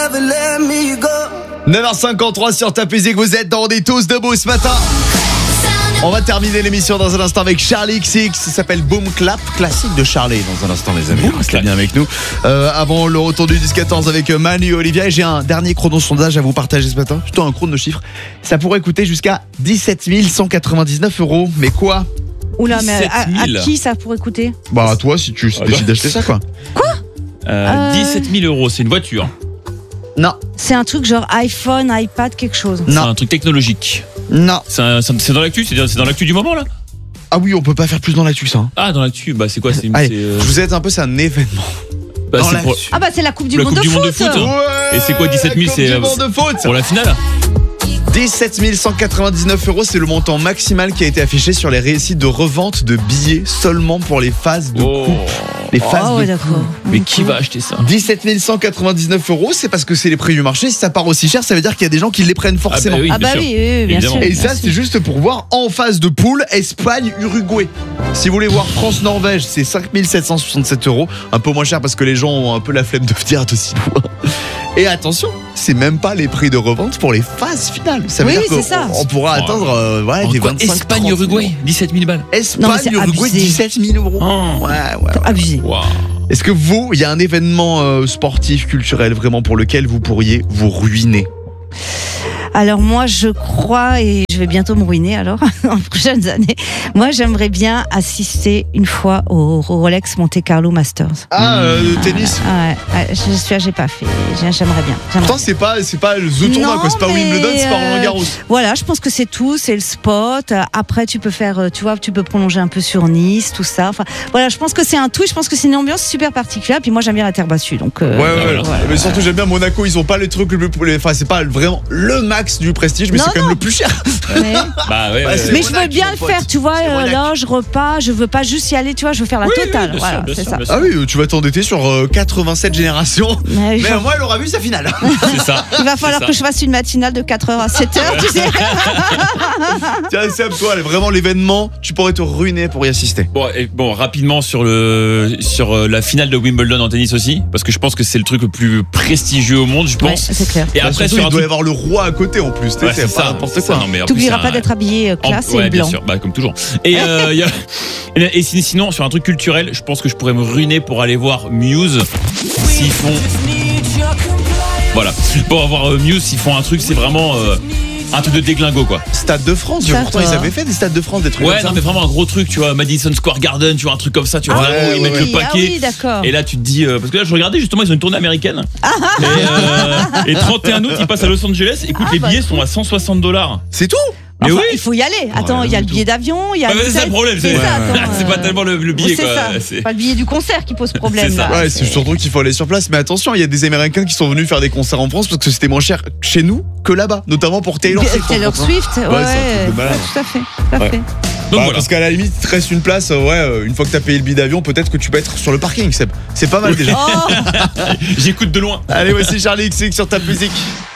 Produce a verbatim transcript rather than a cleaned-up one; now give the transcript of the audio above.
neuf heures cinquante-trois sur Ta Musique, vous êtes dans des tous debout ce matin. On va terminer l'émission dans un instant avec Charlie X X. Ça s'appelle Boom Clap, classique de Charlie dans un instant, les amis. Restez bien avec nous. Euh, avant le retour du dix quatorze avec Manu et Olivia. Et j'ai un dernier chrono sondage à vous partager ce matin. Plutôt un chrono de chiffres. Ça pourrait coûter jusqu'à dix-sept mille cent quatre-vingt-dix-neuf euros. Mais quoi? Oula, mais à, à qui ça pourrait coûter? Bah à toi si tu décides d'acheter ça, quoi. Quoi? euh, Euh. dix-sept mille euros, c'est une voiture. Non, C'est un truc genre iPhone, iPad, quelque chose. C'est non, un truc technologique. non. C'est un- c'est c'est dans l'actu, c'est c'est dans l'actu du moment là. Ah oui, on peut pas faire plus dans l'actu, ça. hein. Ah, dans l'actu, bah c'est quoi? C'est Allez, c'est, euh, je vous aide un peu, c'est un événement. bah, dans c'est pour, l'actu. Ah bah c'est la Coupe du La Monde Coupe de du Monde de foot. foot. Ouais, Et c'est quoi, dix-sept mille, Coupe c'est- du monde de foot. pour la finale. dix-sept mille cent quatre-vingt-dix-neuf euros, c'est le montant maximal qui a été affiché sur les récits de revente de billets seulement pour les phases de Oh. coupe. Les phases Ah ouais, de d'accord. Mais qui va acheter ça? dix-sept mille cent quatre-vingt-dix-neuf euros, c'est parce que c'est les prix du marché. Si ça part aussi cher, ça veut dire qu'il y a des gens qui les prennent forcément. Ah bah oui, Ah bien bah sûr. oui, oui, oui, bien Évidemment. sûr. Et ça, c'est juste pour voir en phase de poule Espagne-Uruguay. Si vous voulez voir France-Norvège, c'est cinq mille sept cent soixante-sept euros. Un peu moins cher parce que les gens ont un peu la flemme de venir de si loin. Et attention, c'est même pas les prix de revente pour les phases finales. Ça veut Oui, dire oui, c'est ça. qu'on on pourra Oh, atteindre euh, ouais, des Quoi, vingt-cinq trente Espagne-Uruguay, dix-sept mille balles. Non, mais c'est Espagne-Uruguay, abusé. dix-sept mille euros. Oh. Ouais, ouais, ouais. Abusé. Waouh. Est-ce que vous, il y a un événement euh, sportif, culturel, vraiment pour lequel vous pourriez vous ruiner? Alors moi je crois, et je vais bientôt me ruiner alors, en prochaines années, moi j'aimerais bien assister une fois au Rolex Monte Carlo Masters. Ah, euh, le tennis. Ah ouais, ouais, je suis, j'ai pas fait, j'ai- j'aimerais bien. j'aimerais Pourtant, bien. c'est pas, c'est pas le The Tournoi, Non, quoi. C'est pas mais, Wimbledon, c'est pas euh, Roland Garros. Voilà, je pense que c'est tout, c'est le spot. Après, tu peux faire, euh, tu vois, tu peux prolonger un peu sur Nice, tout ça. Enfin, voilà, je pense que c'est un tout. et Je pense que c'est une ambiance super particulière. Puis moi, j'aime bien la terre battue, donc. euh, Ouais, ouais, voilà. ouais. Mais surtout, j'aime bien Monaco. Ils ont pas les trucs le plus. Enfin, c'est pas vraiment le max du prestige, mais Non, c'est quand même le plus cher. mais- Bah ouais, Bah, ouais, c'est- ouais. Mais je veux Monaco, bien mon le pote. faire, tu vois, C'est euh, Monaco. loge, repas, je veux pas juste y aller, tu vois, je veux faire la Oui, oui, totale. bien sûr, voilà, bien c'est sûr, ça. bien sûr. Ah oui, tu vas t'endetter sur euh, quatre-vingt-sept générations. Mais Mais genre, moi, elle aura vu sa finale. C'est ça. il va falloir ça. que je fasse une matinale de quatre heures à sept heures, tu sais. Tiens, Seb, toi, elle est vraiment l'événement, tu pourrais te ruiner pour y assister. Bon, et bon, rapidement sur le sur euh, la finale de Wimbledon en tennis aussi, parce que je pense que c'est le truc le plus prestigieux au monde, je Ouais, pense. c'est clair. Et après Surtout, sur il un doit y truc, avoir le roi à côté en plus. tu sais, ouais, c'est c'est pas ça, n'importe c'est quoi. ça. Non, mais en plus, T'oublieras c'est pas un- d'être habillé euh, en- classe ouais, et bien blanc. sûr, bah, comme toujours. Et, euh, il y a- et si- sinon, sur un truc culturel, je pense que je pourrais me ruiner pour aller voir Muse s'ils font. Voilà. Pour avoir euh, Muse, s'ils font un truc, c'est vraiment euh, un truc de déglingo, quoi. Stade de France, Ça, pourtant, toi. ils avaient fait des stades de France, des trucs Ouais, comme non, ça. mais vraiment un gros truc, tu vois, Madison Square Garden, tu vois, un truc comme ça, tu vois, Ah vraiment, ouais, ils mettent ouais, le oui, ah paquet. oui, d'accord. Et là, tu te dis, euh, parce que là, je regardais justement, ils ont une tournée américaine. et, euh, et trente et un août, ils passent à Los Angeles. Écoute, Ah, les bah, billets sont à cent soixante dollars. C'est tout? Mais Enfin, oui. il faut y aller. Attends, Ouais, il y a le tout. billet d'avion, il y a. Ah, mais c'est ça le problème, c'est ça, attends, c'est pas euh, tellement le, le billet, c'est quoi. ça. C'est- Pas le billet du concert qui pose problème. C'est ça. là. Ouais, c'est surtout qu'il faut aller sur place. Mais attention, il y a des Américains qui sont venus faire des concerts en France parce que c'était moins cher chez nous que là-bas, notamment pour Taylor Swift. en Taylor France, hein. Swift, ouais, c'est un truc de malade. ouais, tout à fait, tout à Ouais. fait. Donc Bah, voilà. Parce qu'à la limite, il te reste une place, euh, ouais, euh, une fois que t'as payé le billet d'avion, peut-être que tu peux être sur le parking, Seb. C'est pas mal déjà. Oh, J'écoute de loin. Allez, voici Charlie X X sur Ta Musique.